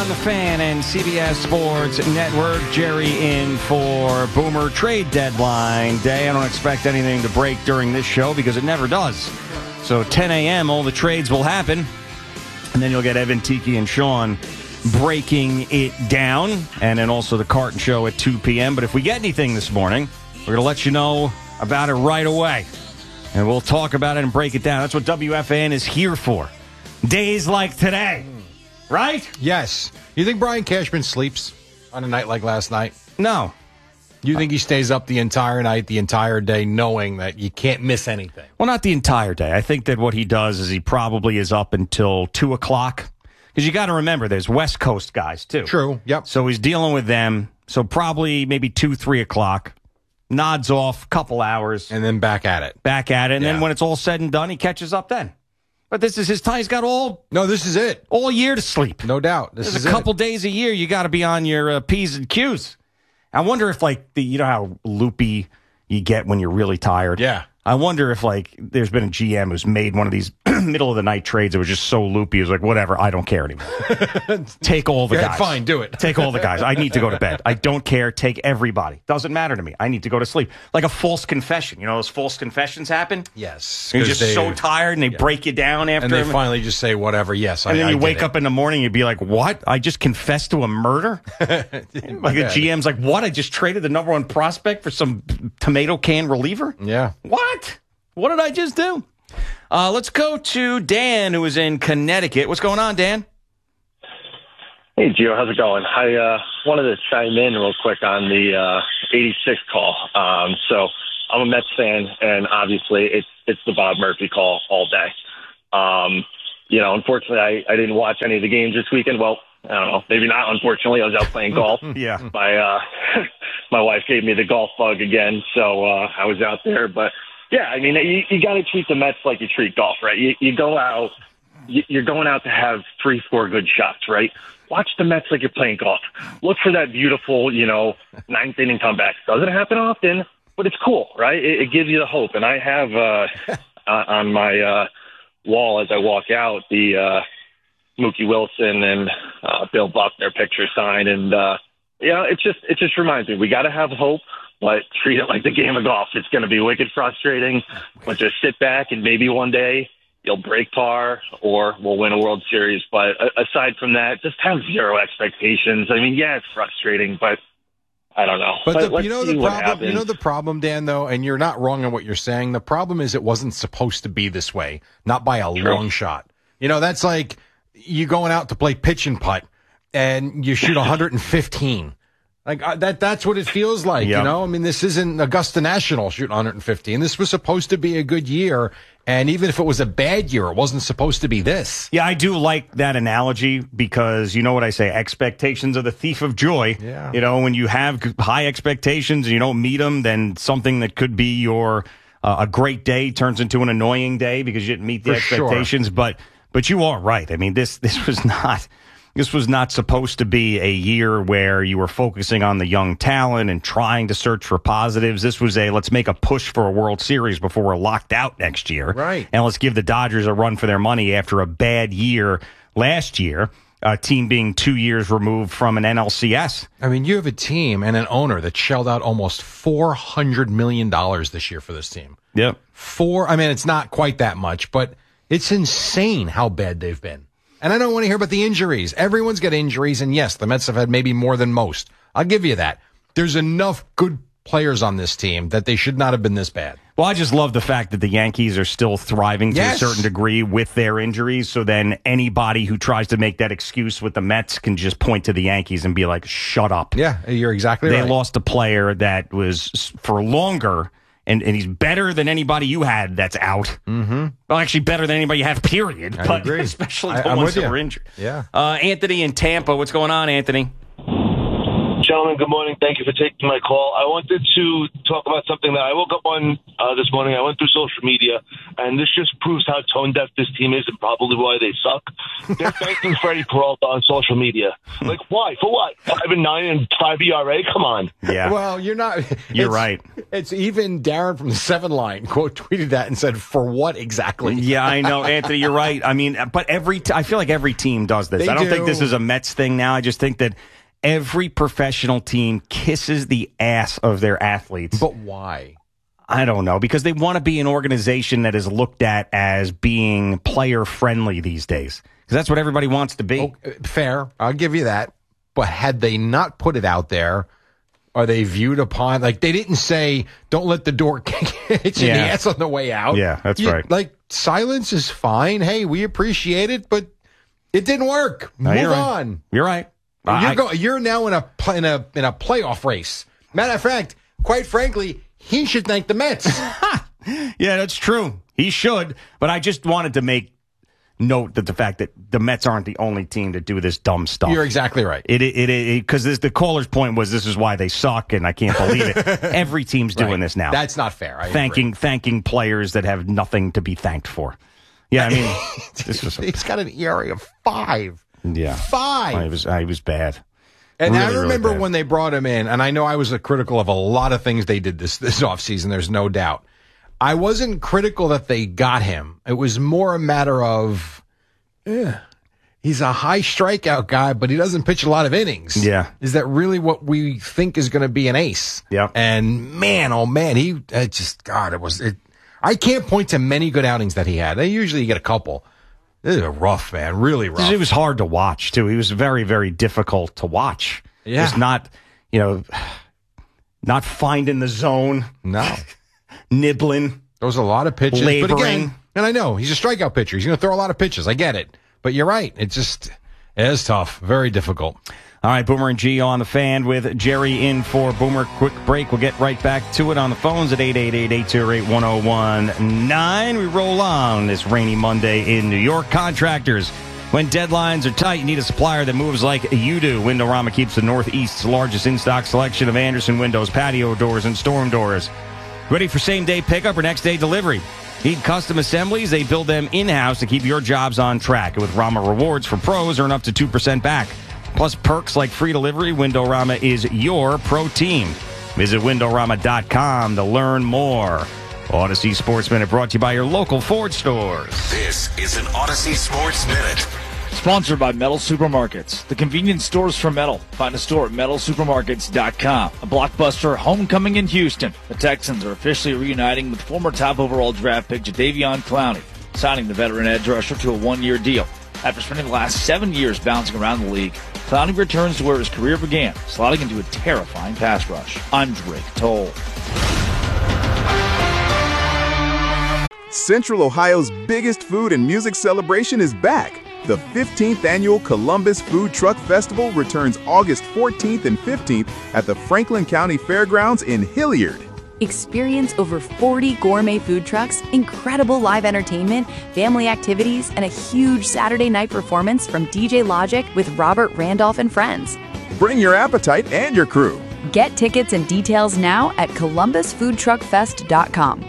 on the Fan and CBS Sports Network. Jerry in for Boomer Trade Deadline Day. I don't expect anything to break during this show because it never does. So 10 a.m., all the trades will happen. And then you'll get Evan, Tiki, and Sean breaking it down. And then also the Carton Show at 2 p.m. But if we get anything this morning, we're going to let you know about it right away. And we'll talk about it and break it down. That's what WFAN is here for. Days like today. Right? Yes. You think Brian Cashman sleeps on a night like last night? No. You think he stays up the entire night, the entire day, knowing that you can't miss anything? Well, not the entire day. I think that what he does is he probably is up until 2 o'clock. Because you got to remember, there's West Coast guys, too. True, yep. So he's dealing with them. So probably maybe 2, 3 o'clock. Nods off, couple hours. And then back at it. And then when it's all said and done, he catches up then. But this is his time. He's got this is it. All year to sleep. No doubt. There's a couple days a year you got to be on your P's and Q's. I wonder if, you know how loopy you get when you're really tired? Yeah. I wonder if, there's been a GM who's made one of these middle-of-the-night trades that was just so loopy. He was like, whatever, I don't care anymore. Take all the guys. Fine, do it. Take all the guys. I need to go to bed. I don't care. Take everybody. Doesn't matter to me. I need to go to sleep. Like a false confession. You know those false confessions happen? Yes. You're just so tired, and they break you down after. And they finally just say, whatever, yes, and then you wake up in the morning, you'd be like, what? I just confessed to a murder? Like the GM's like, what? I just traded the number one prospect for some tomato can reliever? Yeah. What? What did I just do? Let's go to Dan, who is in Connecticut. What's going on, Dan? Hey, Gio. How's it going? I wanted to chime in real quick on the 86 call. So I'm a Mets fan, and obviously it's the Bob Murphy call all day. Unfortunately, I didn't watch any of the games this weekend. Well, I don't know. Maybe not, unfortunately. I was out playing golf. Yeah. My wife gave me the golf bug again, so I was out there. But, yeah, I mean, you got to treat the Mets like you treat golf, right? You go out, you're going out to have 3-4 good shots, right? Watch the Mets like you're playing golf. Look for that beautiful, ninth inning comeback. Doesn't happen often, but it's cool, right? It gives you the hope. And I have on my wall as I walk out the Mookie Wilson and Bill Buckner picture sign, and it just reminds me we got to have hope, but treat it like the game of golf. It's going to be wicked frustrating, but just sit back and maybe one day you'll break par or we'll win a World Series. But aside from that, just have zero expectations. I mean, yeah, it's frustrating, but I don't know. But the problem, Dan, though, and you're not wrong on what you're saying. The problem is it wasn't supposed to be this way, not by a long shot. That's like you going out to play pitch and putt and you shoot 115. Like that's what it feels like, Yep. I mean, this isn't Augusta National shooting 115. This was supposed to be a good year, and even if it was a bad year, it wasn't supposed to be this. Yeah, I do like that analogy because you know what I say, expectations are the thief of joy. Yeah. When you have high expectations and you don't meet them, then something that could be your a great day turns into an annoying day because you didn't meet the expectations. Sure. But you are right. I mean, this was not. This was not supposed to be a year where you were focusing on the young talent and trying to search for positives. This was let's make a push for a World Series before we're locked out next year. Right. And let's give the Dodgers a run for their money after a bad year last year, a team being 2 years removed from an NLCS. I mean, you have a team and an owner that shelled out almost $400 million this year for this team. Yep. It's not quite that much, but it's insane how bad they've been. And I don't want to hear about the injuries. Everyone's got injuries, and yes, the Mets have had maybe more than most. I'll give you that. There's enough good players on this team that they should not have been this bad. Well, I just love the fact that the Yankees are still thriving to a certain degree with their injuries, so then anybody who tries to make that excuse with the Mets can just point to the Yankees and be like, shut up. Yeah, you're exactly right. They lost a player that was for longer, and he's better than anybody you had that's out. Mm-hmm. Well, actually better than anybody you have, period. I agree. Especially the ones that were injured. Yeah. Anthony in Tampa. What's going on, Anthony? Gentlemen, Gentlemen, good morning. Thank you for taking my call. I wanted to talk about something that I woke up on this morning. I went through social media, and this just proves how tone-deaf this team is and probably why they suck. They're thanking Freddie Peralta on social media. Like, why? For what? 5-9 and 5 ERA? Come on. Yeah. Well, you're not. You're right. It's even Darren from the 7 line quote tweeted that and said, "For what exactly?" Yeah, I know, Anthony. You're right. I mean, but I feel like every team does this. I don't think this is a Mets thing now. I just think that every professional team kisses the ass of their athletes. But why? I don't know. Because they want to be an organization that is looked at as being player-friendly these days. Because that's what everybody wants to be. Oh, fair. I'll give you that. But had they not put it out there, are they viewed upon, like, they didn't say, don't let the door hit you in the ass on the way out. Yeah, that's right. Like, silence is fine. Hey, we appreciate it, but it didn't work. No, Move on. You're right. You're now in a playoff race. Matter of fact, quite frankly, he should thank the Mets. Yeah, that's true. He should. But I just wanted to make note that the fact that the Mets aren't the only team to do this dumb stuff. You're exactly right. Because the caller's point was this is why they suck, and I can't believe it. Every team's doing this now. That's not fair. Thanking players that have nothing to be thanked for. Yeah, I mean, he's got an ERA of 5. Yeah, 5. I was bad. And really, I remember really when they brought him in, and I know I was critical of a lot of things they did this offseason, there's no doubt. I wasn't critical that they got him. It was more a matter of, he's a high strikeout guy, but he doesn't pitch a lot of innings. Yeah. Is that really what we think is going to be an ace? Yeah. And man, oh man, I can't point to many good outings that he had. Usually you get a couple. This is rough, man. Really rough. It was hard to watch, too. He was very, very difficult to watch. Yeah. Just not finding the zone. No. Nibbling. There was a lot of pitches. Laboring. But again, and I know, he's a strikeout pitcher. He's going to throw a lot of pitches. I get it. But you're right. It is tough. Very difficult. All right, Boomer and Gio on the Fan with Jerry in for Boomer. Quick break. We'll get right back to it on the phones at 888-828-1019. We roll on this rainy Monday in New York. Contractors, when deadlines are tight, you need a supplier that moves like you do. Windorama keeps the Northeast's largest in-stock selection of Andersen windows, patio doors, and storm doors. Ready for same-day pickup or next-day delivery? Need custom assemblies? They build them in-house to keep your jobs on track. With Rama Rewards for pros, earn up to 2% back. Plus perks like free delivery. Windorama is your pro team. Visit Windorama.com to learn more. Odyssey Sports Minute brought to you by your local Ford stores. This is an Odyssey Sports Minute. Sponsored by Metal Supermarkets, the convenience stores for metal. Find a store at metalsupermarkets.com. A blockbuster homecoming in Houston. The Texans are officially reuniting with former top overall draft pick Jadeveon Clowney, signing the veteran edge rusher to a one-year deal. After spending the last 7 years bouncing around the league, Clowney returns to where his career began, slotting into a terrifying pass rush. I'm Drake Toll. Central Ohio's biggest food and music celebration is back. The 15th annual Columbus Food Truck Festival returns August 14th and 15th at the Franklin County Fairgrounds in Hilliard. Experience over 40 gourmet food trucks, incredible live entertainment, family activities, and a huge Saturday night performance from DJ Logic with Robert Randolph and friends. Bring your appetite and your crew. Get tickets and details now at columbusfoodtruckfest.com.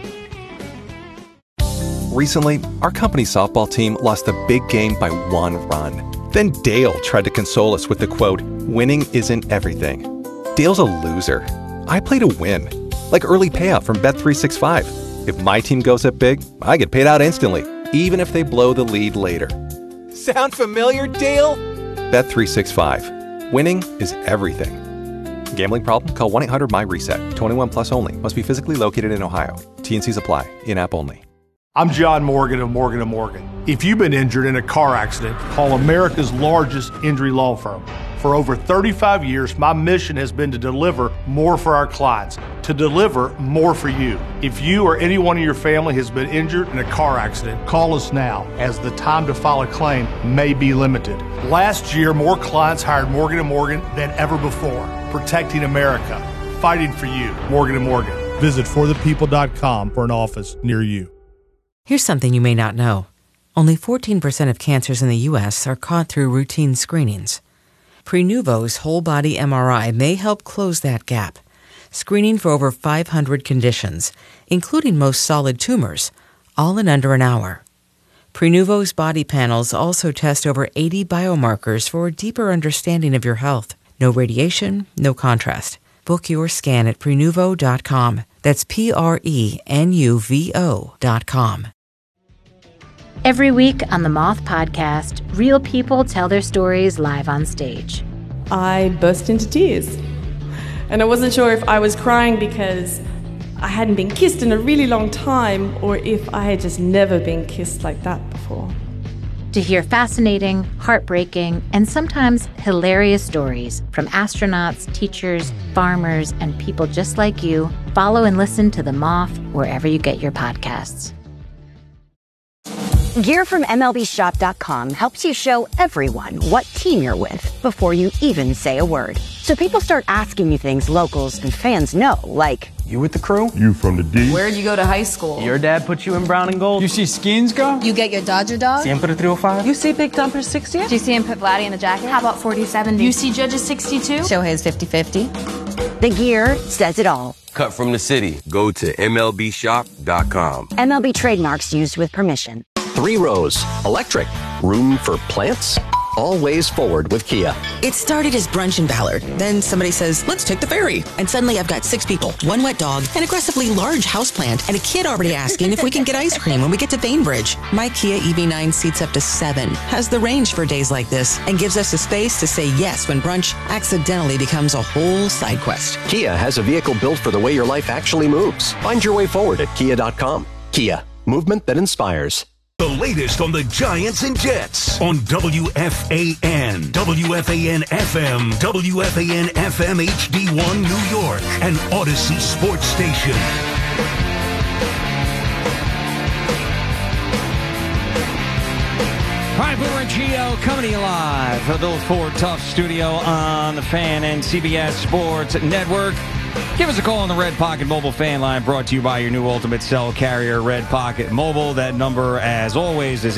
Recently, our company softball team lost a big game by 1 run. Then Dale tried to console us with the quote, "Winning isn't everything." Dale's a loser. I play to win. Like early payout from Bet365. If my team goes up big, I get paid out instantly, even if they blow the lead later. Sound familiar, Dale? Bet365. Winning is everything. Gambling problem? Call 1-800-MY-RESET. 21 plus only. Must be physically located in Ohio. T&Cs apply. In-app only. I'm John Morgan of Morgan & Morgan. If you've been injured in a car accident, call America's largest injury law firm. For over 35 years, my mission has been to deliver more for our clients, to deliver more for you. If you or anyone in your family has been injured in a car accident, call us now, as the time to file a claim may be limited. Last year, more clients hired Morgan & Morgan than ever before, protecting America, fighting for you. Morgan & Morgan. Visit forthepeople.com for an office near you. Here's something you may not know. Only 14% of cancers in the U.S. are caught through routine screenings. Prenuvo's whole-body MRI may help close that gap, screening for over 500 conditions, including most solid tumors, all in under an hour. Prenuvo's body panels also test over 80 biomarkers for a deeper understanding of your health. No radiation, no contrast. Book your scan at Prenuvo.com. That's Prenuvo.com. Every week on the Moth Podcast, real people tell their stories live on stage. I burst into tears. And I wasn't sure if I was crying because I hadn't been kissed in a really long time, or if I had just never been kissed like that before. To hear fascinating, heartbreaking, and sometimes hilarious stories from astronauts, teachers, farmers, and people just like you, follow and listen to The Moth wherever you get your podcasts. Gear from MLBShop.com helps you show everyone what team you're with before you even say a word. So people start asking you things locals and fans know, like, you with the crew? You from the D? Where'd you go to high school? Your dad put you in brown and gold? You see Skins go? You get your Dodger dog? Siempre 305? You see Big Dumper 60? Do you see him put Vladdy in the jacket? How about 40-70? You see Judge's 62? Shohei's 50-50? The gear says it all. Cut from the city. Go to MLBShop.com. MLB trademarks used with permission. 3 rows, electric, room for plants. All ways forward with Kia. It started as brunch in Ballard. Then somebody says, let's take the ferry. And suddenly I've got 6 people, 1 wet dog, an aggressively large houseplant, and a kid already asking if we can get ice cream when we get to Bainbridge. My Kia EV9 seats up to 7, has the range for days like this, and gives us the space to say yes when brunch accidentally becomes a whole side quest. Kia has a vehicle built for the way your life actually moves. Find your way forward at Kia.com. Kia, movement that inspires. The latest on the Giants and Jets on WFAN, WFAN FM, WFAN FM HD1 New York, and Odyssey Sports Station. All right, Boomer and Gio coming to you live from the Bill Ford Tough Studio on the Fan and CBS Sports Network. Give us a call on the Red Pocket Mobile fan line, brought to you by your new ultimate cell carrier, Red Pocket Mobile. That number, as always, is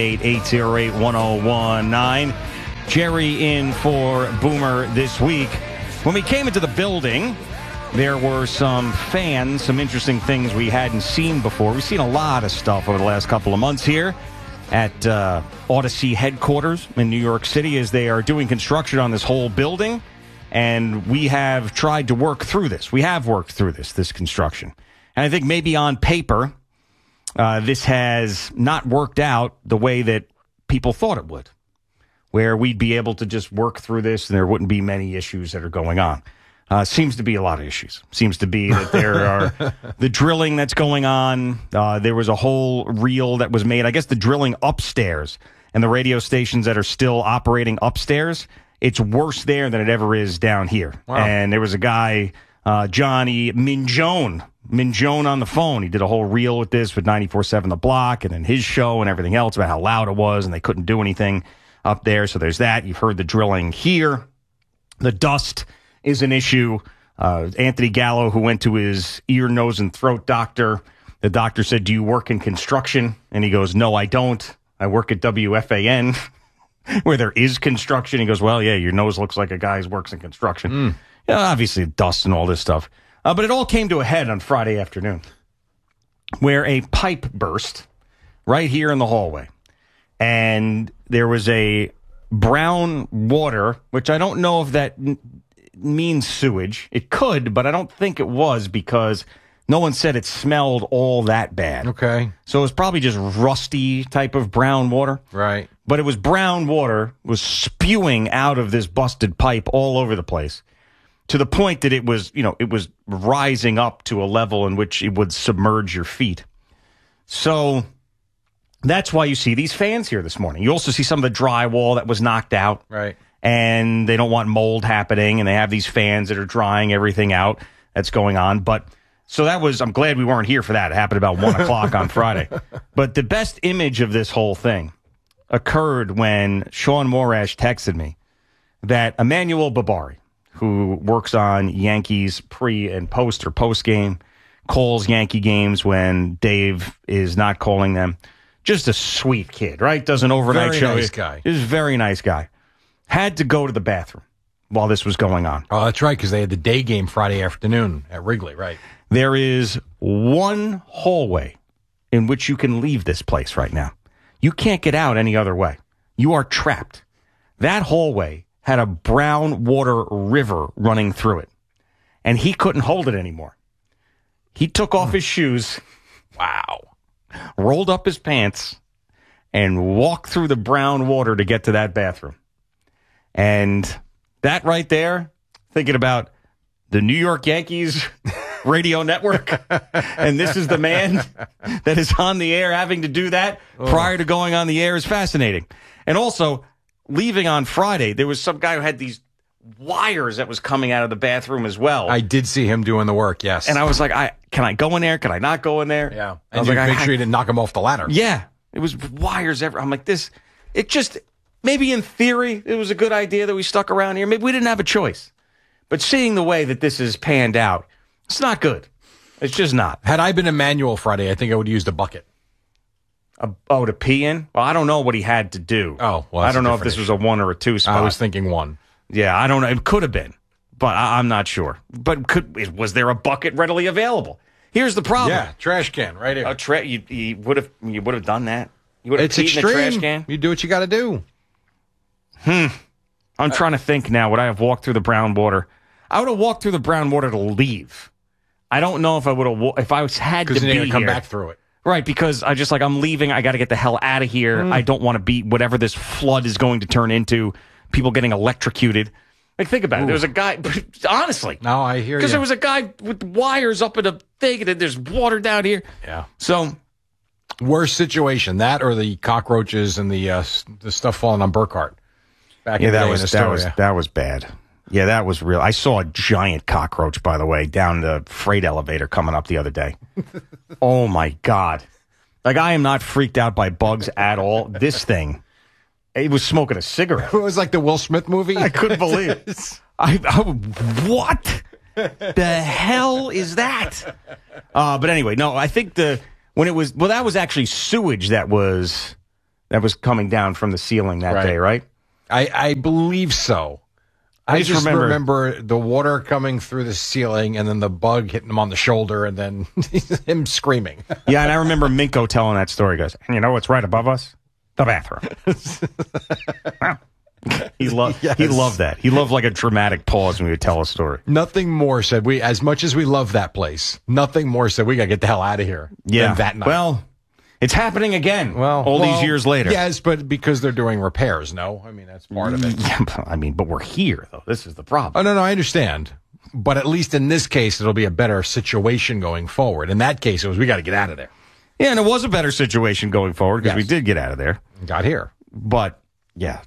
888-808-1019. Jerry in for Boomer this week. When we came into the building, there were some fans, some interesting things we hadn't seen before. We've seen a lot of stuff over the last couple of months here at Odyssey headquarters in New York City as they are doing construction on this whole building. And we have tried to work through this. We have worked through this construction. And I think maybe on paper, this has not worked out the way that people thought it would, where we'd be able to just work through this and there wouldn't be many issues that are going on. Seems to be a lot of issues. Seems to be that there are the drilling that's going on. There was a whole reel that was made. I guess the drilling upstairs and the radio stations that are still operating upstairs, it's worse there than it ever is down here. Wow. And there was a guy, Johnny Minjone on the phone. He did a whole reel with this with 94.7 The Block and then his show and everything else about how loud it was and they couldn't do anything up there. So there's that. You've heard the drilling here. The dust is an issue. Anthony Gallo, who went to his ear, nose, and throat doctor, the doctor said, do you work in construction? And he goes, no, I don't. I work at WFAN. Where there is construction. He goes, well, yeah, your nose looks like a guy who works in construction. Yeah, obviously dust and all this stuff. But it all came to a head on Friday afternoon where a pipe burst right here in the hallway. And there was a brown water, which I don't know if that means sewage. It could, but I don't think it was because no one said it smelled all that bad. Okay. So it was probably just rusty type of brown water. Right. But it was brown water, was spewing out of this busted pipe all over the place to the point that it was rising up to a level in which it would submerge your feet. So that's why you see these fans here this morning. You also see some of the drywall that was knocked out. Right. And they don't want mold happening, and they have these fans that are drying everything out that's going on. But so I'm glad we weren't here for that. It happened about 1 o'clock on Friday. But the best image of this whole thing occurred when Sean Morash texted me that Emmanuel Babari, who works on Yankees pre and post game, calls Yankee games when Dave is not calling them. Just a sweet kid, right? Does an overnight show. Very nice guy. He's a very nice guy. had to go to the bathroom while this was going on. Oh, that's right, because they had the day game Friday afternoon at Wrigley, right? There is one hallway in which you can leave this place right now. You can't get out any other way. You are trapped. That hallway had a brown water river running through it, and he couldn't hold it anymore. He took off his shoes, rolled up his pants, and walked through the brown water to get to that bathroom. And that right there, thinking about the New York Yankees radio network, and this is the man that is on the air having to do that prior to going on the air, is fascinating. And also, leaving on Friday, there was some guy who had these wires that was coming out of the bathroom as well. I did see him doing the work, yes. And I was like, can I go in there? Can I not go in there? Yeah. I was And like, make sure you didn't knock him off the ladder. Yeah. It was wires everywhere. I'm like, maybe in theory, it was a good idea that we stuck around here. Maybe we didn't have a choice. But seeing the way that this is panned out, it's not good. It's just not. Had I been Emmanuel Friday, I think I would have used a bucket. To pee in? Well, I don't know what he had to do. Oh, well, I don't know if this was a 1 or a 2 spot. I was thinking 1. Yeah, I don't know. It could have been, but I'm not sure. But was there a bucket readily available? Here's the problem. Yeah, trash can right here. You would have done that. You would have It's peed in the extreme. trash can. You do what you got to do. I'm trying to think now. Would I have walked through the brown water? I would have walked through the brown water to leave. I don't know if I would have. If I had to be then you come here. back through it. Right, because I'm leaving. I got to get the hell out of here. I don't want to be whatever this flood is going to turn into. People getting electrocuted. Like, think about it. There was a guy, honestly. No, I hear you. Because there was a guy with wires up in a thing, and there's water down here. Yeah. So, worst situation, that or the cockroaches and the stuff falling on Burkhart. Back in the day in Astoria. that was bad. Yeah, that was real. I saw a giant cockroach, by the way, down the freight elevator coming up the other day. Oh, my God. Like, I am not freaked out by bugs at all. This thing, it was smoking a cigarette. It was like the Will Smith movie. I couldn't believe it. What the hell is that? But anyway, no, I think that was actually sewage that was coming down from the ceiling that day, right? I believe so. I just remember the water coming through the ceiling and then the bug hitting him on the shoulder and then him screaming. Yeah, and I remember Minko telling that story. He goes, and you know what's right above us? The bathroom. He loved that. He loved like a dramatic pause when we would tell a story. Nothing more said we, as much as we love that place, nothing more said we got to get the hell out of here than that night. Well, it's happening again all these years later. Yes, but because they're doing repairs, no? I mean, that's part of it. Yeah, but we're here, though. This is the problem. Oh, no, I understand. But at least in this case, it'll be a better situation going forward. In that case, it was we got to get out of there. Yeah, and it was a better situation going forward because we did get out of there. Got here. But, yeah,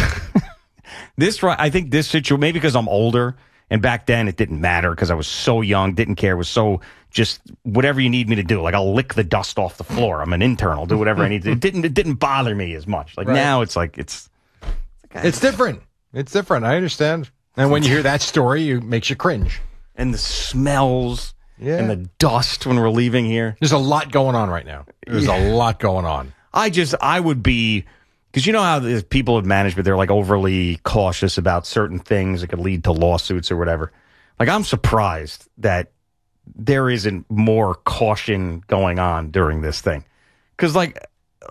I think this situation, maybe because I'm older, and back then it didn't matter because I was so young, didn't care, was so just whatever you need me to do. Like, I'll lick the dust off the floor. I'm an intern. I'll do whatever I need to. It didn't bother me as much. Like, now it's like, it's different. It's different. I understand. And when you hear that story, it makes you cringe. And the smells and the dust when we're leaving here. There's a lot going on right now. There's a lot going on. I would be, because you know how the people in management, they're like overly cautious about certain things that could lead to lawsuits or whatever. Like, I'm surprised that there isn't more caution going on during this thing. Because, like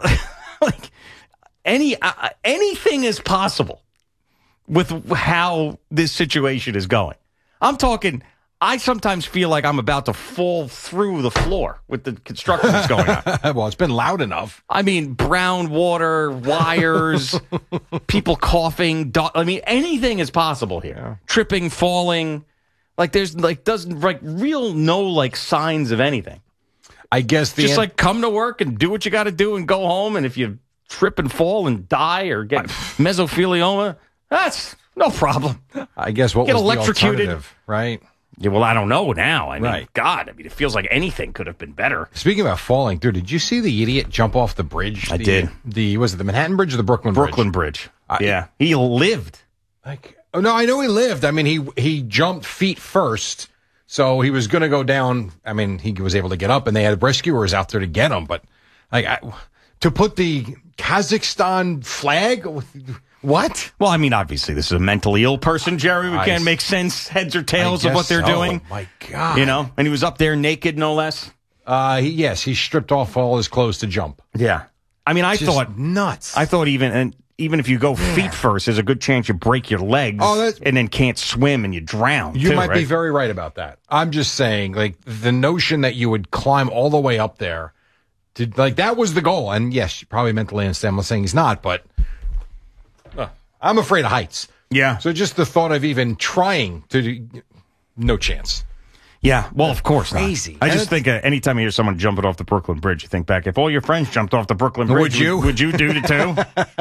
anything is possible with how this situation is going. I'm talking, I sometimes feel like I'm about to fall through the floor with the construction that's going on. Well, it's been loud enough. I mean, brown water, wires, people coughing. Anything is possible here. Yeah. Tripping, falling. Like, there's no signs of anything. I guess just come to work and do what you got to do and go home. And if you trip and fall and die or get mesothelioma, that's no problem. I guess what get was electrocuted, the alternative, right? Yeah, well, I don't know now. I mean, right. God, it feels like anything could have been better. Speaking about falling, dude, did you see the idiot jump off the bridge? I did. Was it the Manhattan Bridge or the Brooklyn Bridge? Brooklyn Bridge. Yeah, he lived. Oh, no, I know he lived. I mean, he jumped feet first, so he was going to go down. I mean, he was able to get up, and they had rescuers out there to get him. But to put the Kazakhstan flag What? Well, I mean, obviously, this is a mentally ill person, Jerry. We can't make sense, heads or tails of what they're doing. Oh, my God. You know? And he was up there naked, no less. Yes, he stripped off all his clothes to jump. Yeah. I mean, I Just thought nuts. I thought even if you go feet first, there's a good chance you break your legs and then can't swim and you drown. You might be right? very right about that. I'm just saying, like, the notion that you would climb all the way up there, that was the goal. And yes, you probably mentally understand. I'm not saying he's not, but I'm afraid of heights. Yeah. So just the thought of even trying to, no chance. Yeah, well, of course crazy. not. I just think anytime you hear someone jumping off the Brooklyn Bridge, you think back, if all your friends jumped off the Brooklyn Bridge, would you do it too?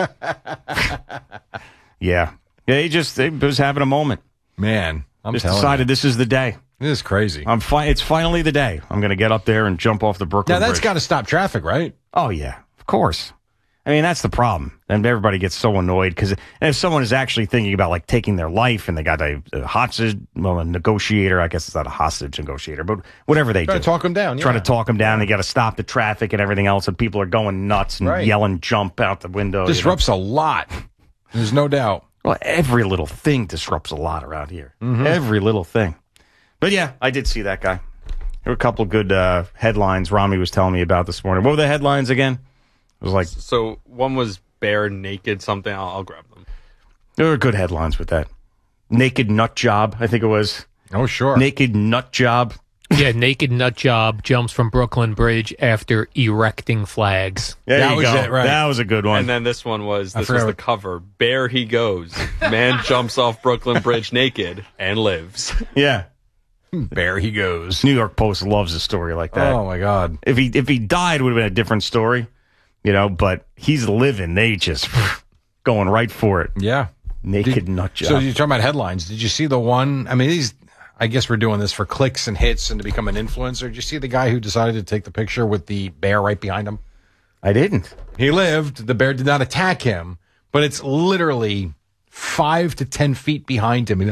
Yeah. Yeah, he was having a moment. Man, I'm just telling decided you. this is the day. This is crazy. It's finally the day. I'm going to get up there and jump off the Brooklyn Bridge. Now, that's got to stop traffic, right? Oh, yeah, of course. I mean, that's the problem. And everybody gets so annoyed because if someone is actually thinking about like taking their life and they got a hostage, a negotiator, I guess it's not a hostage negotiator, but whatever they do. Try to talk them down. Try to talk them down. They got to stop the traffic and everything else. And people are going nuts and yelling, jump out the window. Disrupts a lot. There's no doubt. Well, every little thing disrupts a lot around here. Mm-hmm. Every little thing. But yeah, I did see that guy. There were a couple of good headlines Rami was telling me about this morning. What were the headlines again? It was like, so one was bare naked something. I'll grab them. There were good headlines with that. Naked nut job, I think it was. Oh, sure. Naked nut job. Yeah, naked nut job jumps from Brooklyn Bridge after erecting flags. There you go. It, right. That was a good one. And then this was the cover. Bare he goes. Man jumps off Brooklyn Bridge naked and lives. Yeah. Bare he goes. New York Post loves a story like that. Oh, my God. If he died, it would have been a different story. You know, but he's living. They just going right for it. Yeah. Naked nut job. So you're talking about headlines. Did you see the one? I mean, I guess we're doing this for clicks and hits and to become an influencer. Did you see the guy who decided to take the picture with the bear right behind him? I didn't. He lived. The bear did not attack him, but it's literally 5 to 10 feet behind him.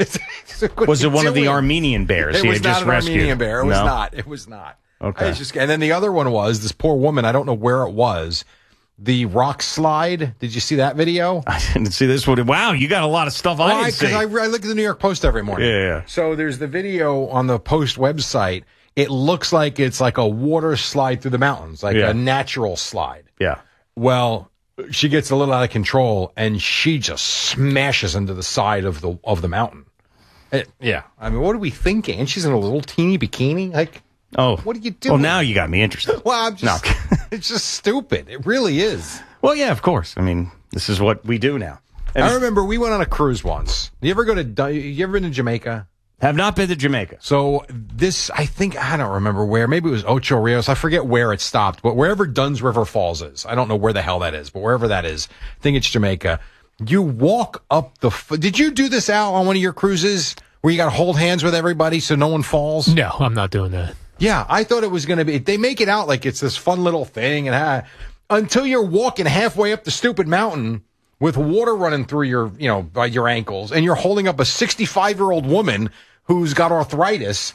Was it one of the Armenian bears it he was had not just an rescued? Armenian bear. It was No? not. It was not. Okay. And then the other one was this poor woman. I don't know where it was. The rock slide. Did you see that video? I didn't see this one. Wow, you got a lot of stuff I didn't see. Because I look at the New York Post every morning. Yeah. So there's the video on the Post website. It looks like it's like a water slide through the mountains, like a natural slide. Yeah. Well, she gets a little out of control and she just smashes into the side of the mountain. Yeah. I mean, what are we thinking? And she's in a little teeny bikini. Like, what are you doing? Well, now you got me interested. Well, I'm just, it's just stupid. It really is. Well, yeah, of course. I mean, this is what we do now. And I remember we went on a cruise once. You ever been to Jamaica? Have not been to Jamaica. So I don't remember where. Maybe it was Ocho Rios. I forget where it stopped, but wherever Dunn's River Falls is. I don't know where the hell that is, but wherever that is, I think it's Jamaica. You walk up did you do this out on one of your cruises where you got to hold hands with everybody so no one falls? No, I'm not doing that. Yeah, I thought it was going to be. They make it out like it's this fun little thing, and until you're walking halfway up the stupid mountain with water running through your, by your ankles, and you're holding up a 65-year-old woman who's got arthritis.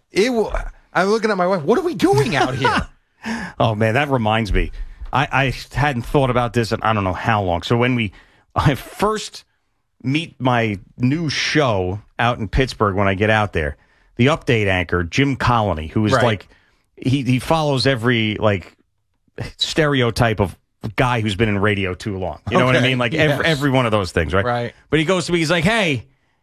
I'm looking at my wife. What are we doing out here? Oh man, that reminds me. I hadn't thought about this in I don't know how long. So when I first meet my new show out in Pittsburgh, when I get out there, the update anchor, Jim Colony, who is like, he follows every like stereotype of guy who's been in radio too long. You know what I mean? Like every one of those things, right? Right. But he goes to me, he's like, hey,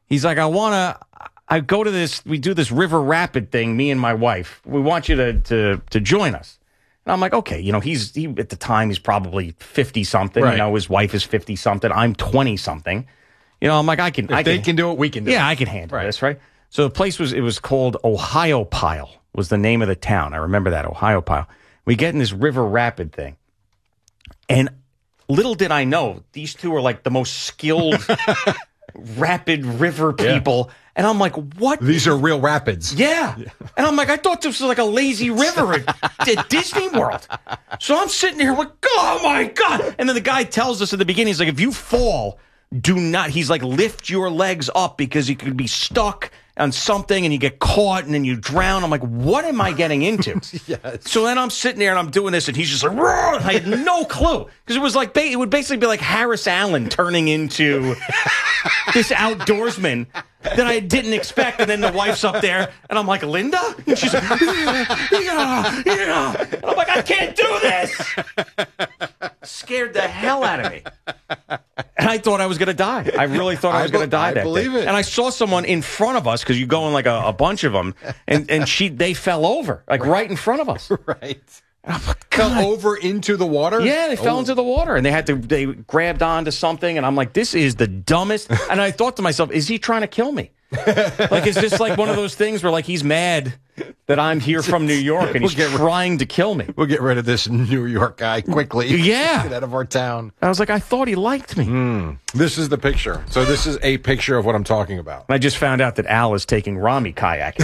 I go to this, we do this river rapid thing, me and my wife. We want you to join us. And I'm like, okay, he at the time, he's probably 50 something. Right. His wife is 50 something. I'm 20 something. I'm like, If they can do it, we can do it. Yeah, I can handle this, right? So the place was called Ohio Pile, was the name of the town. I remember that, Ohio Pile. We get in this river rapid thing. And little did I know, these two are like the most skilled rapid river people. And I'm like, what? These are real rapids. Yeah. And I'm like, I thought this was like a lazy river at Disney World. So I'm sitting here like, oh my God. And then the guy tells us at the beginning, he's like, if you fall, do not, he's like, lift your legs up because you could be stuck on something and you get caught and then you drown. I'm like, what am I getting into? Yes. So then I'm sitting there and I'm doing this and he's just like, "Roar!" I had no clue because it was like, it would basically be like Harris Allen turning into this outdoorsman that I didn't expect. And then the wife's up there and I'm like, Linda? And she's like, yeah. And I'm like, I can't do this. Scared the hell out of me. And I thought I was going to die. I really thought I was going to die that day. I believe it. And I saw someone in front of us because you go in like a bunch of them and they fell over like right in front of us. Right. Fell over into the water? Yeah, they fell into the water and they grabbed onto something and I'm like, this is the dumbest. And I thought to myself, is he trying to kill me? Like, is this like one of those things where like he's mad that I'm here from New York and he's trying to kill me? We'll get rid of this New York guy quickly. Yeah. Get out of our town. I was like, I thought he liked me. This is the picture. So this is a picture of what I'm talking about. I just found out that Al is taking Rami kayaking.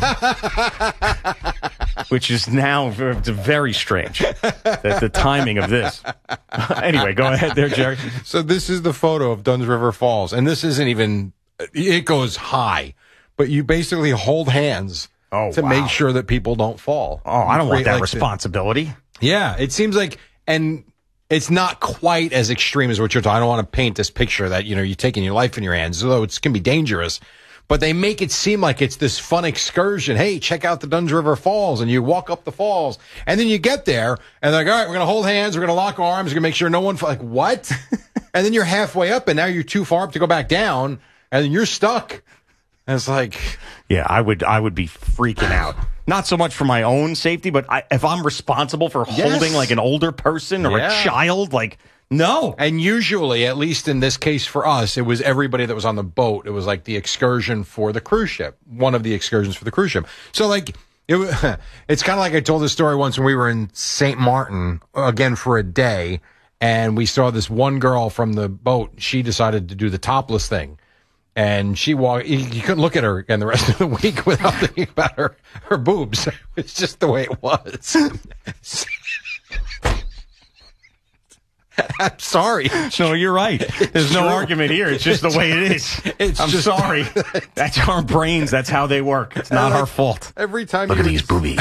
Which is now very strange, the timing of this. Anyway, go ahead there, Jerry. So this is the photo of Dunn's River Falls, and this isn't even, it goes high, but you basically hold hands to make sure that people don't fall. Oh, I don't want that responsibility. Yeah, it seems like, and it's not quite as extreme as what you're talking. I don't want to paint this picture that, you're taking your life in your hands, although it can be dangerous. But they make it seem like it's this fun excursion. Hey, check out the Dunn's River Falls. And you walk up the falls. And then you get there. And they're like, all right, we're going to hold hands. We're going to lock arms. We're going to make sure no one... Like, what? And then you're halfway up. And now you're too far up to go back down. And then you're stuck. And it's like... Yeah, I would be freaking out. Not so much for my own safety, but if I'm responsible for holding like an older person or a child, like... No. And usually, at least in this case for us, it was everybody that was on the boat. It was like the excursion for the cruise ship, one of the excursions for the cruise ship. So like, it's kind of like I told this story once when we were in St. Martin, again for a day, and we saw this one girl from the boat. She decided to do the topless thing. And she walked, you couldn't look at her again the rest of the week without thinking about her boobs. It's just the way it was. I'm sorry. No, you're right. There's no argument here. It's just the way it is. I'm sorry. That's our brains. That's how they work. It's not our fault. Every time Look at these boobies.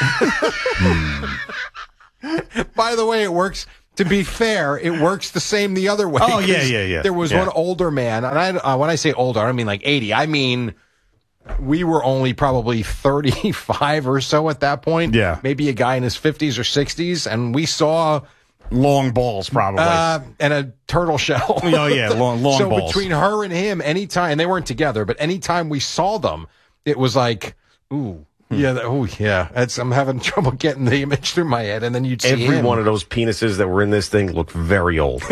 By the way, it works. To be fair, it works the same the other way. Oh, yeah. There was one older man, and when I say older, I don't mean like 80. I mean, we were only probably 35 or so at that point. Yeah. Maybe a guy in his 50s or 60s, and we saw... Long balls, probably. And a turtle shell. Oh, yeah, long balls. So between her and him, anytime, and they weren't together, but anytime we saw them, it was like, ooh, yeah, I'm having trouble getting the image through my head, and then you'd see every one of those penises that were in this thing looked very old.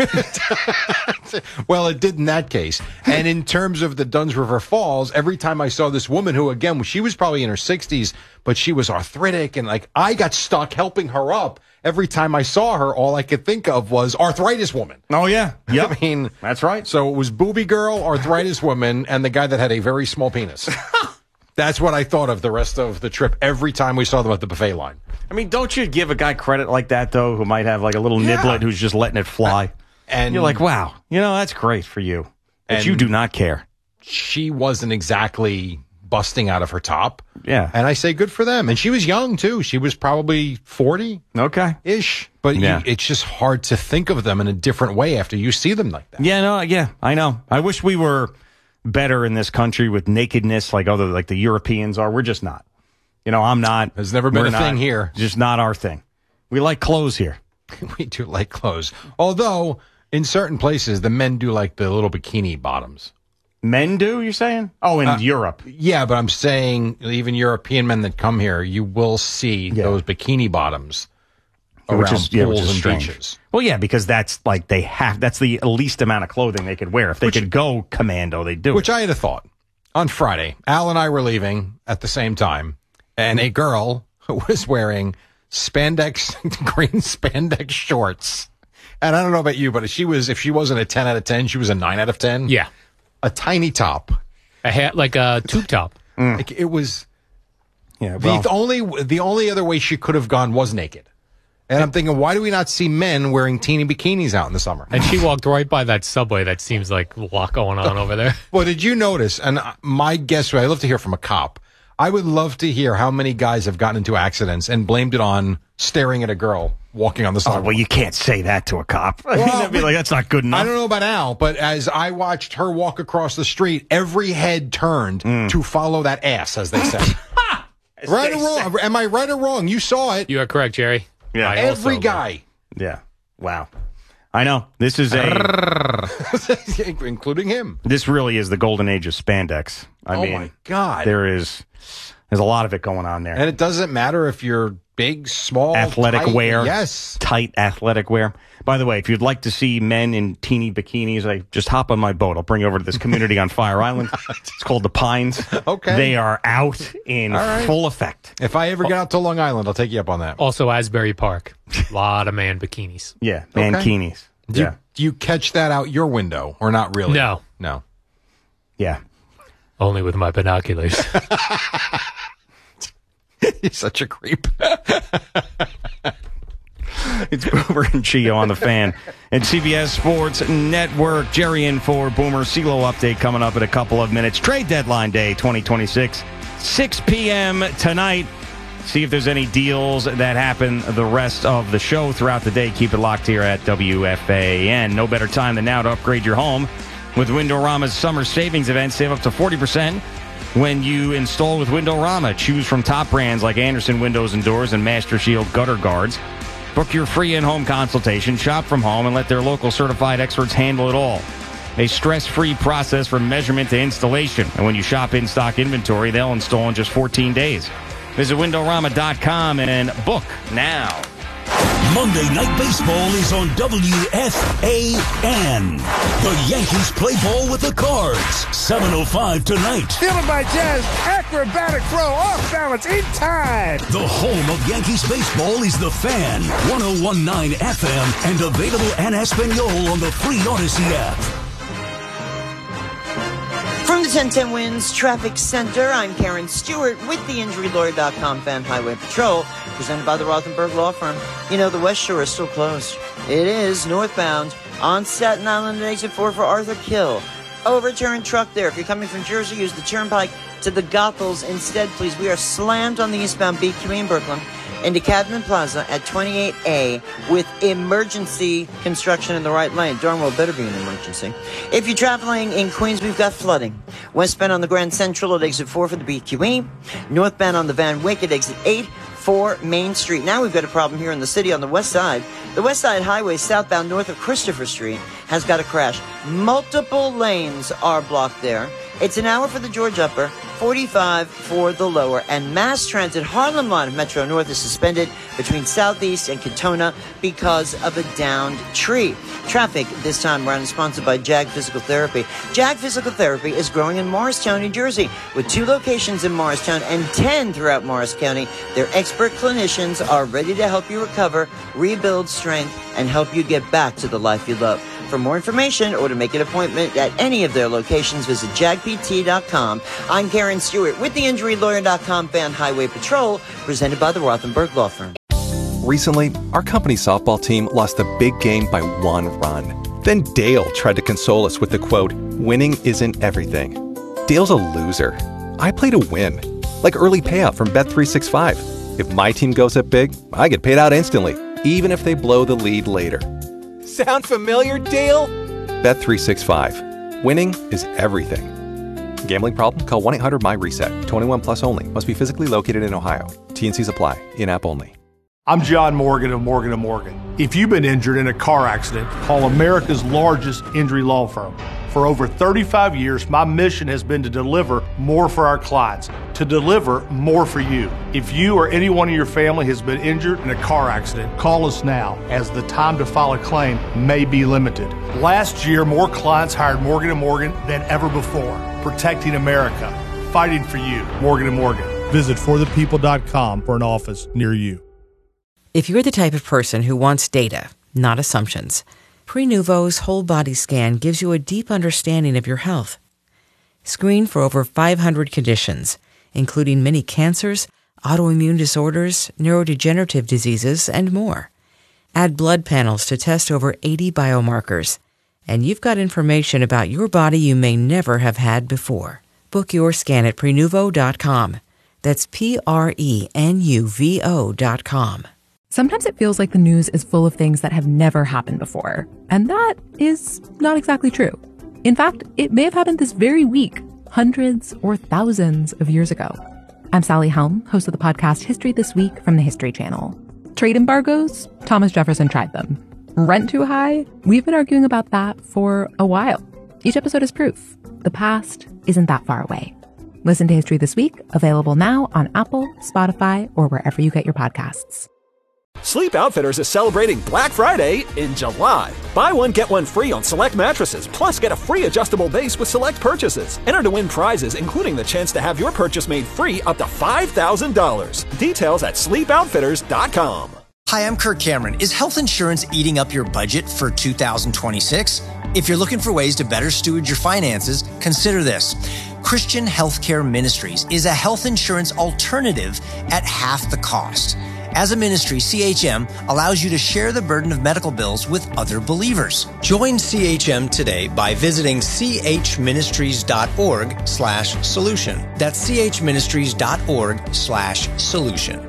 Well, it did in that case. And in terms of the Dunn's River Falls, every time I saw this woman who, again, she was probably in her 60s, but she was arthritic, and like I got stuck helping her up. Every time I saw her, all I could think of was arthritis woman. Oh, yeah. Yep. I mean, that's right. So it was booby girl, arthritis woman, and the guy that had a very small penis. That's what I thought of the rest of the trip every time we saw them at the buffet line. I mean, don't you give a guy credit like that, though, who might have like a little niblet who's just letting it fly? And you're like, wow, that's great for you. But you do not care. She wasn't exactly busting out of her top. Yeah. And I say good for them. And she was young, too. She was probably 40. Okay-ish. But it's just hard to think of them in a different way after you see them like that. Yeah, I know. I wish we were better in this country with nakedness like the Europeans are. We're just not. I'm not. There's never been a thing here. Just not our thing. We like clothes here. We do like clothes. Although, in certain places, the men do like the little bikini bottoms. Men do, you're saying? Oh, in Europe. Yeah, but I'm saying even European men that come here, you will see those bikini bottoms around pools and beaches. Well, yeah, because that's like that's the least amount of clothing they could wear. If they could go commando, they'd do it. Which I had a thought. On Friday, Al and I were leaving at the same time, and a girl was wearing green spandex shorts. And I don't know about you, but if she wasn't a 10 out of 10, she was a 9 out of 10. Yeah. A tiny top. A hat, like a tube top. Like it was. Yeah. The only other way she could have gone was naked. And I'm thinking, why do we not see men wearing teeny bikinis out in the summer? And she walked right by that subway. That seems like a lot going on over there. Well, did you notice, and my guess, I'd love to hear from a cop. I would love to hear how many guys have gotten into accidents and blamed it on staring at a girl walking on the sidewalk. Oh, well, you can't say that to a cop. Well, be like, that's not good enough. I don't know about Al, but as I watched her walk across the street, every head turned to follow that ass, as they say. Right or wrong? Am I right or wrong? You saw it. You are correct, Jerry. Yeah, every guy. Yeah. Wow. I know. This is including him. This really is the golden age of spandex. I mean, my God. There's a lot of it going on there. And it doesn't matter if you're big, small, athletic tight, wear. Yes. Tight athletic wear. By the way, if you'd like to see men in teeny bikinis, just hop on my boat. I'll bring you over to this community on Fire Island. It's called the Pines. Okay. They are out in full effect. If I ever get out to Long Island, I'll take you up on that. Also, Asbury Park. A lot of man bikinis. Yeah, mankinis. Do you catch that out your window or not really? No. No. Yeah. Only with my binoculars. You're such a creep. It's Boomer and Chio on the Fan. And CBS Sports Network. Jerry in for Boomer. CeeLo update coming up in a couple of minutes. Trade deadline day 2026. 6 p.m. tonight. See if there's any deals that happen the rest of the show throughout the day. Keep it locked here at WFAN. No better time than now to upgrade your home with Windorama's summer savings event. Save up to 40% when you install with Windorama. Choose from top brands like Anderson Windows and Doors and Master Shield Gutter Guards. Book your free in-home consultation, shop from home, and let their local certified experts handle it all. A stress-free process from measurement to installation. And when you shop in-stock inventory, they'll install in just 14 days. Visit Windorama.com and book now. Monday Night Baseball is on WFAN. The Yankees play ball with the Cards. 7:05 tonight. Fielded by Jazz. Acrobatic throw. Off balance. In time. The home of Yankees baseball is The Fan. 101.9 FM and available en Espanol on the free Odyssey app. From the 1010 Wins Traffic Center, I'm Karen Stewart with the InjuryLawyer.com Fan Highway Patrol, presented by the Rothenberg Law Firm. You know, the West Shore is still closed. It is northbound on Staten Island at exit 4 for Arthur Kill. Overturned truck there. If you're coming from Jersey, use the turnpike to the Goethals instead, please. We are slammed on the eastbound BQE in Brooklyn into Cadman Plaza at 28A with emergency construction in the right lane. Darn well better be an emergency. If you're traveling in Queens, we've got flooding. Westbound on the Grand Central at exit 4 for the BQE. Northbound on the Van Wyck at exit 8 for Main Street. Now we've got a problem here in the city on the west side. The West Side Highway southbound north of Christopher Street has got a crash. Multiple lanes are blocked there. It's an hour for the George Upper, 45 for the lower, and mass transit Harlem line of Metro North is suspended between Southeast and Katona because of a downed tree. Traffic this time around is sponsored by JAG Physical Therapy. JAG Physical Therapy is growing in Morristown, New Jersey, with 2 locations in Morristown and 10 throughout Morris County. Their expert clinicians are ready to help you recover, rebuild strength, and help you get back to the life you love. For more information or to make an appointment at any of their locations, visit jagpt.com. I'm Karen Stewart with the InjuryLawyer.com Fan Highway Patrol, presented by the Rothenberg Law Firm. Recently, our company softball team lost a big game by 1 run. Then Dale tried to console us with the quote, "Winning isn't everything." Dale's a loser. I play to win. Like early payout from Bet365. If my team goes up big, I get paid out instantly, even if they blow the lead later. Sound familiar, Dale? Bet365. Winning is everything. Gambling problem? Call 1-800-MY-RESET. 21 plus only. Must be physically located in Ohio. T&Cs apply. In-app only. I'm John Morgan of Morgan & Morgan. If you've been injured in a car accident, call America's largest injury law firm. For over 35 years, my mission has been to deliver more for our clients, to deliver more for you. If you or anyone in your family has been injured in a car accident, call us now, as the time to file a claim may be limited. Last year, more clients hired Morgan & Morgan than ever before, protecting America, fighting for you. Morgan & Morgan. Visit forthepeople.com for an office near you. If you're the type of person who wants data, not assumptions, Prenuvo's whole body scan gives you a deep understanding of your health. Screen for over 500 conditions, including many cancers, autoimmune disorders, neurodegenerative diseases, and more. Add blood panels to test over 80 biomarkers. And you've got information about your body you may never have had before. Book your scan at Prenuvo.com. That's Prenuvo.com. Sometimes it feels like the news is full of things that have never happened before. And that is not exactly true. In fact, it may have happened this very week, hundreds or thousands of years ago. I'm Sally Helm, host of the podcast History This Week from the History Channel. Trade embargoes? Thomas Jefferson tried them. Rent too high? We've been arguing about that for a while. Each episode is proof. The past isn't that far away. Listen to History This Week, available now on Apple, Spotify, or wherever you get your podcasts. Sleep Outfitters is celebrating Black Friday in July. Buy one, get one free on select mattresses, plus get a free adjustable base with select purchases. Enter to win prizes, including the chance to have your purchase made free up to $5,000. Details at sleepoutfitters.com. Hi, I'm Kirk Cameron. Is health insurance eating up your budget for 2026? If you're looking for ways to better steward your finances, consider this. Christian Healthcare Ministries is a health insurance alternative at half the cost. As a ministry, CHM allows you to share the burden of medical bills with other believers. Join CHM today by visiting chministries.org/solution. That's chministries.org/solution.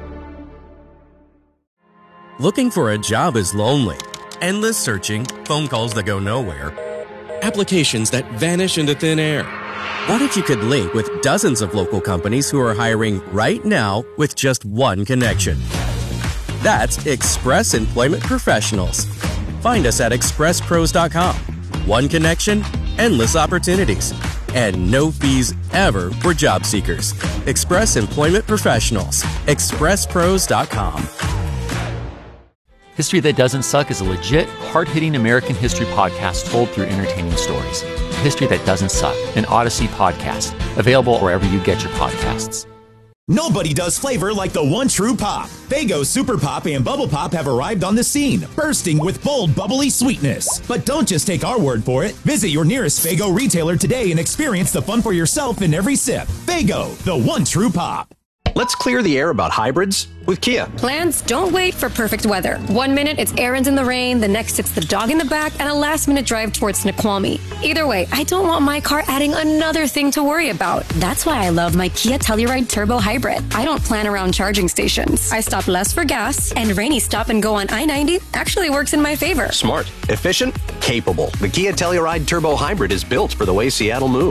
Looking for a job is lonely. Endless searching, phone calls that go nowhere, applications that vanish into thin air. What if you could link with dozens of local companies who are hiring right now with just one connection? That's Express Employment Professionals. Find us at expresspros.com. One connection, endless opportunities, and no fees ever for job seekers. Express Employment Professionals. expresspros.com. History That Doesn't Suck is a legit, hard-hitting American history podcast told through entertaining stories. History That Doesn't Suck, an Odyssey podcast, available wherever you get your podcasts. Nobody does flavor like the one true pop. Faygo Super Pop and Bubble Pop have arrived on the scene, bursting with bold, bubbly sweetness. But don't just take our word for it. Visit your nearest Faygo retailer today and experience the fun for yourself in every sip. Faygo, the one true pop. Let's clear the air about hybrids with Kia. Plans don't wait for perfect weather. 1 minute it's errands in the rain, the next it's the dog in the back, and a last-minute drive towards Snoqualmie. Either way, I don't want my car adding another thing to worry about. That's why I love my Kia Telluride Turbo Hybrid. I don't plan around charging stations. I stop less for gas, and rainy stop and go on I-90 actually works in my favor. Smart, efficient, capable. The Kia Telluride Turbo Hybrid is built for the way Seattle moves.